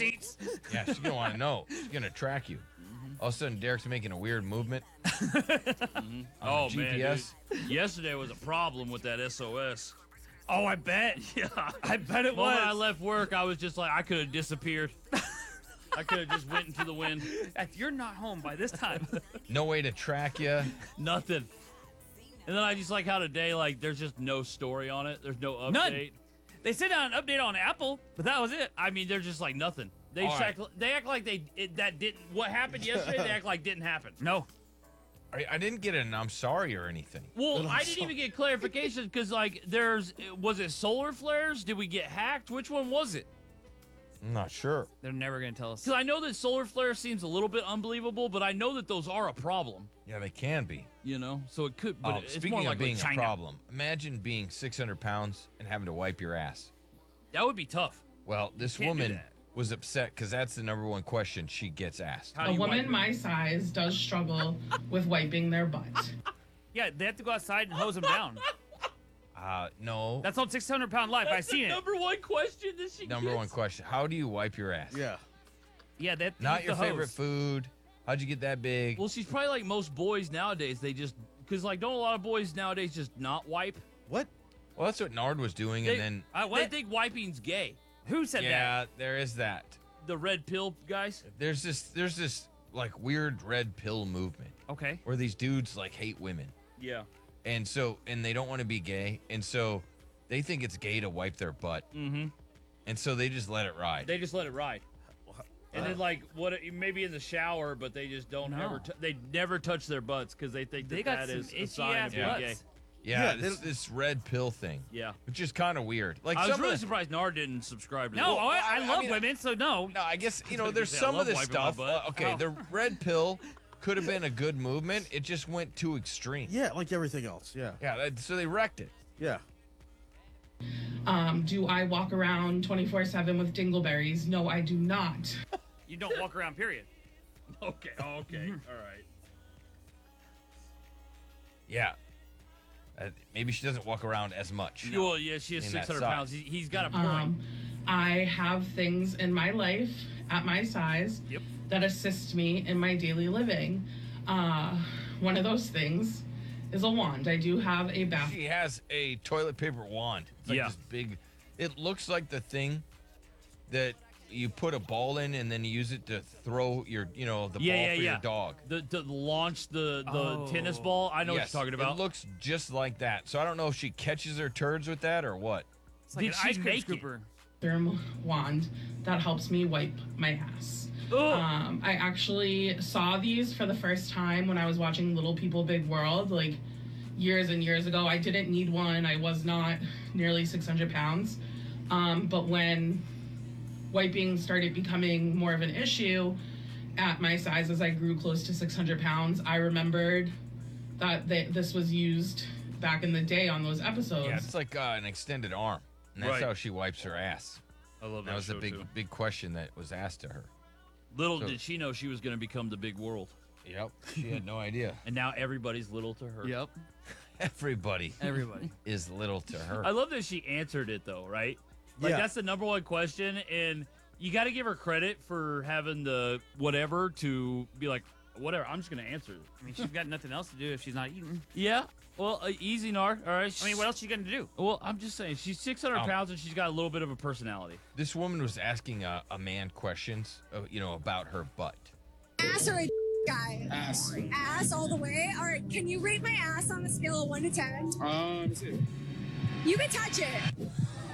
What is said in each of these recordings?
seats. Yeah, she's gonna want to know. She's gonna track you. All of a sudden, Derek's making a weird movement. Oh, man. GPS. Dude. Yesterday was a problem with that SOS. Oh, I bet. Yeah. I bet it The moment I was. left work, I was just like, I could have disappeared. I could have just went into the wind. If you're not home by this time. No way to track you. Nothing. And then I just like how today, like, there's just no story on it. There's no update. None. They sent out an update on Apple, but that was it. I mean, they're just like nothing. They All right. they act like that didn't. What happened yesterday? They act like didn't happen. No. I didn't get an I'm sorry or anything. Well, I didn't even get clarification because like was it solar flares? Did we get hacked? Which one was it? I'm not sure. They're never going to tell us. Because I know that solar flare seems a little bit unbelievable, but I know that those are a problem. Yeah, they can be. You know, so it could. But it's Speaking more of like being China. a problem, imagine being 600 pounds and having to wipe your ass. That would be tough. Well, this Can't do woman that. was upset because that's the number one question she gets asked. How do A you woman wipe my size does struggle with wiping their butt. Yeah, they have to go outside and hose them down. No. That's on 600-Pound Life. I've seen it. Number one question that she Number gets. one question. How do you wipe your ass? Yeah. Yeah, they have to Not use your the favorite hose. food. How'd you get that big? Well, she's probably like most boys nowadays. They just because like don't a lot of boys nowadays just not wipe. What? Well, that's what Nard was doing, They, and then they What? think wiping's gay. Who said that? yeah, there is that. The red pill guys. There's this like weird red pill movement Okay. where these dudes like hate women, Yeah. and they don't want to be gay, and so they think it's gay to wipe their butt, and so they just let it ride. They just let it ride. And then like maybe in the shower, but they just don't No. they never touch their butts because they think They that got some is a itchy sign ass of being gay. butts. yeah, Yeah, this red pill thing, Yeah. which is kind of weird. Like I was some really of the- surprised Nard didn't subscribe to No, that. I love mean, women, so no. No, I guess I was there's gonna say, I some of love this wiping my stuff. butt. Okay, Oh. the red pill could have been a good movement. It just went too extreme. Yeah, like everything else. Yeah. Yeah, so they wrecked it. Yeah. Do I walk around 24/7 with dingleberries? No, I do not. You don't walk around, period. Okay. All right. Yeah. Maybe she doesn't walk around as much. Well, yeah, she is In that 600 size. pounds. He's got a point. I have things in my life at my size Yep. that assist me in my daily living. One of those things is a wand. I do have a bath. She has a toilet paper wand. It's like Yeah. this big. It looks like the thing that you put a ball in and then you use it to throw your, the ball for your dog. The launch the Oh. tennis ball. I know Yes, what you're talking about. It looks just like that. So I don't know if she catches her turds with that or what. It's like Did an she ice cream make it? scooper. Wand that helps me wipe my ass. I actually saw these for the first time when I was watching Little People Big World, like years and years ago. I didn't need one. I was not nearly 600 pounds. But when wiping started becoming more of an issue at my size as I grew close to 600 pounds, I remembered that this was used back in the day on those episodes. Yeah, it's like an extended arm. And that's Right. how she wipes her ass. I love That was the show, big too. big question that was asked to her. Little So- did she know she was going to become the big world, Yep. She had no idea. and now everybody's little to her. Yep. Everybody Everybody. is little to her. I love that she answered it though, right? Like Yeah. that's the number one question, and you got to give her credit for having the whatever to be like, whatever. I'm just going to answer it. I mean, she's got nothing else to do if she's not eating. Yeah. Well, easy, Nard. All right. I mean, what else are you going to do? Well, I'm just saying she's 600 pounds and she's got a little bit of a personality. This woman was asking a man questions, about her butt. Ass or a guy? Ass. Ass all the way? All right, can you rate my ass on a scale of 1 to 10? Let me see. You can touch it.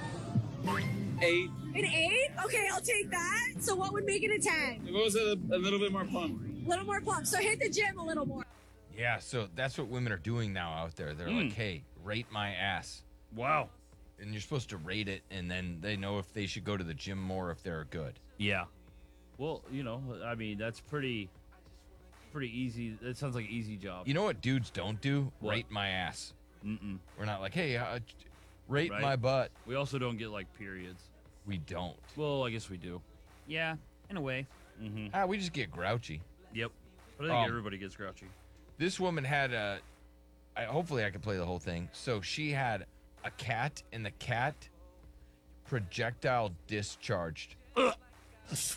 8. An 8? Okay, I'll take that. So what would make it a 10? If it was a little bit more plump. A little more plump. So hit the gym a little more. Yeah, so that's what women are doing now out there. They're like, hey, rate my ass. Wow. And you're supposed to rate it, and then they know if they should go to the gym more if they're good. Yeah. Well, I mean, that's pretty easy. That sounds like an easy job. You know what dudes don't do? What? Rate my ass. Mm-mm. We're not like, hey, rate Right. my butt. We also don't get like periods. We don't. Well, I guess we do. Yeah, in a way. We just get grouchy. Yep. But I think Um, everybody gets grouchy. This woman had hopefully I can play the whole thing. So she had a cat, and the cat projectile discharged